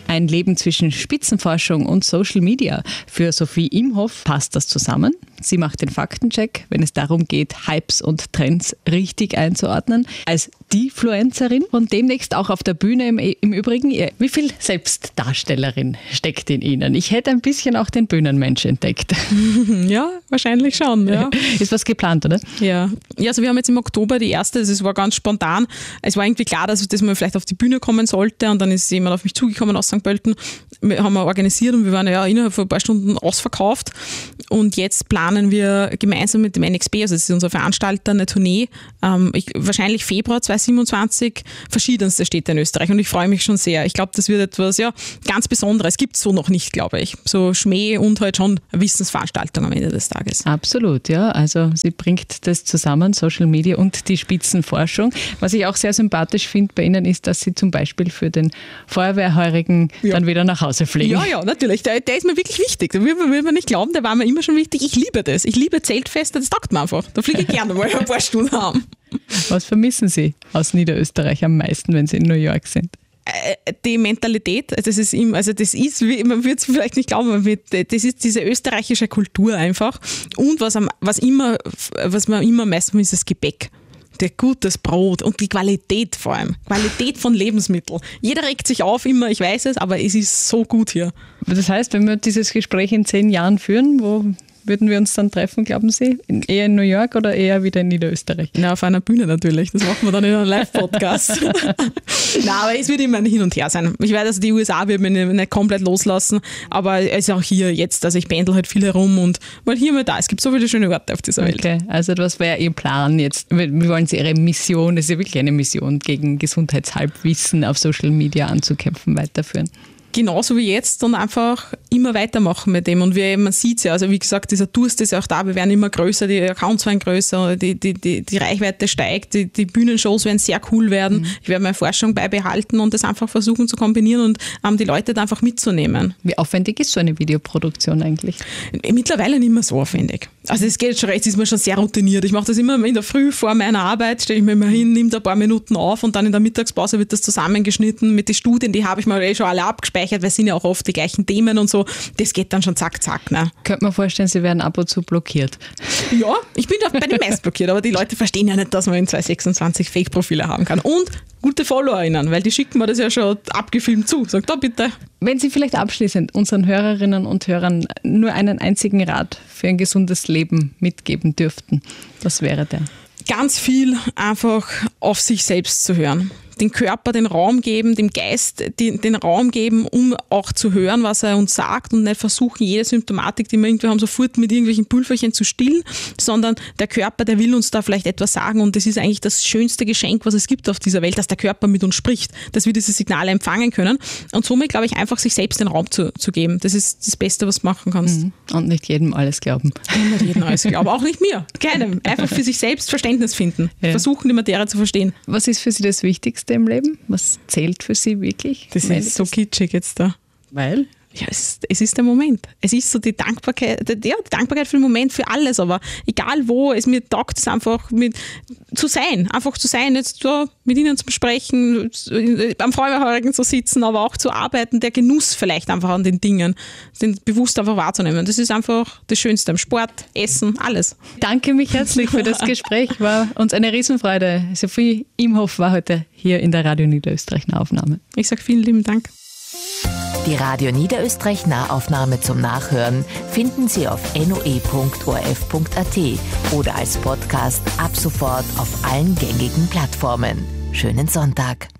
Ein Leben zwischen Spitzenforschung und Social Media. Für Sophie Imhoff passt das zusammen. Sie macht den Faktencheck, wenn es darum geht, Hypes und Trends richtig einzuordnen. Als Defluencerin und demnächst auch auf der Bühne im Übrigen. Wie viel Selbstdarstellerin steckt in Ihnen? Ich hätte ein bisschen auch den Bühnenmensch entdeckt. Ja, wahrscheinlich schon. Ja. Ist was geplant, oder? Ja, also wir haben jetzt im Oktober die erste, es war ganz spontan. Es war irgendwie klar, dass man vielleicht auf die Bühne kommen sollte und dann ist jemand auf mich zugekommen aus St. Pölten. Wir haben organisiert und wir waren ja innerhalb von ein paar Stunden ausverkauft und jetzt planen wir gemeinsam mit dem NXP, also das ist unser Veranstalter, eine Tournee, wahrscheinlich Februar 2027, verschiedenste Städte in Österreich und ich freue mich schon sehr. Ich glaube, das wird etwas ganz Besonderes. Gibt es so noch nicht, glaube ich. So Schmäh und halt schon eine Wissensveranstaltung am Ende des Tages. Absolut, ja. Also sie bringt das zusammen, Social Media und die Spitzenforschung. Was ich auch sehr sympathisch finde bei Ihnen ist, dass Sie zum Beispiel für den Feuerwehrheurigen dann wieder nach Hause fliegen. Ja, natürlich. Der ist mir wirklich wichtig. Da will man nicht glauben, der war mir immer schon wichtig. Ich liebe das. Ich liebe Zeltfeste, das taugt mir einfach. Da fliege ich gerne mal ein paar Stunden heim. Was vermissen Sie aus Niederösterreich am meisten, wenn Sie in New York sind? Die Mentalität, man würde es vielleicht nicht glauben, aber das ist diese österreichische Kultur einfach. Und was man immer messen ist das Gebäck. Der gutes Brot und die Qualität vor allem. Qualität von Lebensmitteln. Jeder regt sich auf immer, ich weiß es, aber es ist so gut hier. Das heißt, wenn wir dieses Gespräch in 10 Jahren führen, wo würden wir uns dann treffen, glauben Sie? Eher in New York oder eher wieder in Niederösterreich? Na, auf einer Bühne natürlich. Das machen wir dann in einem Live-Podcast. Nein, aber es wird immer ein Hin und Her sein. Ich weiß, also die USA wird mich nicht komplett loslassen, aber es ist auch hier jetzt. Also ich pendel halt viel herum und mal hier, mal da. Es gibt so viele schöne Orte auf dieser Welt. Okay, also was wäre Ihr Plan jetzt? Wie wollen Sie Ihre Mission, das ist ja wirklich eine Mission, gegen Gesundheitshalbwissen auf Social Media anzukämpfen, weiterführen? Genauso wie jetzt und einfach immer weitermachen mit dem. Und man sieht es ja, also wie gesagt, dieser Durst ist ja auch da, wir werden immer größer, die Accounts werden größer, die Reichweite steigt, die Bühnenshows werden sehr cool werden. Ich werde meine Forschung beibehalten und das einfach versuchen zu kombinieren und die Leute da einfach mitzunehmen. Wie aufwendig ist so eine Videoproduktion eigentlich? Mittlerweile nicht mehr so aufwendig. Also es geht schon recht, ist mir schon sehr routiniert. Ich mache das immer in der Früh vor meiner Arbeit, stelle ich mir immer hin, nehme da ein paar Minuten auf und dann in der Mittagspause wird das zusammengeschnitten mit den Studien, die habe ich mir schon alle abgespeichert, weil es sind ja auch oft die gleichen Themen und so. Das geht dann schon zack, zack. Ne? Könnte man vorstellen, Sie werden ab und zu blockiert. Ja, ich bin bei den meisten blockiert, aber die Leute verstehen ja nicht, dass man in 2026 Fake-Profile haben kann. Und gute FollowerInnen, weil die schicken mir das ja schon abgefilmt zu. Sag da bitte. Wenn Sie vielleicht abschließend unseren Hörerinnen und Hörern nur einen einzigen Rat für ein gesundes Leben mitgeben dürften, was wäre der? Ganz viel einfach auf sich selbst zu hören. Den Körper den Raum geben, dem Geist den Raum geben, um auch zu hören, was er uns sagt und nicht versuchen, jede Symptomatik, die wir irgendwie haben, sofort mit irgendwelchen Pülverchen zu stillen, sondern der Körper, der will uns da vielleicht etwas sagen und das ist eigentlich das schönste Geschenk, was es gibt auf dieser Welt, dass der Körper mit uns spricht, dass wir diese Signale empfangen können und somit, glaube ich, einfach sich selbst den Raum zu geben. Das ist das Beste, was du machen kannst. Und nicht jedem alles glauben. Und nicht jedem alles glauben, auch nicht mir, keinem. Einfach für sich selbst Verständnis finden, versuchen, die Materie zu verstehen. Was ist für Sie das Wichtigste im Leben? Was zählt für Sie wirklich? Das ist so kitschig jetzt da. Weil? Ja, es ist der Moment. Es ist so die Dankbarkeit, die Dankbarkeit für den Moment, für alles, aber egal wo, mir taugt es einfach zu sein, jetzt so mit Ihnen zu besprechen, am Feuerwehrheurigen zu sitzen, aber auch zu arbeiten, der Genuss vielleicht einfach an den Dingen, den bewusst einfach wahrzunehmen. Das ist einfach das Schönste am Sport, Essen, alles. Danke mich herzlich für das Gespräch, war uns eine Riesenfreude. Sophie Imhoff war heute hier in der Radio Niederösterreich Nahaufnahme. Ich sage vielen lieben Dank. Die Radio Niederösterreich Nahaufnahme zum Nachhören finden Sie auf noe.orf.at oder als Podcast ab sofort auf allen gängigen Plattformen. Schönen Sonntag.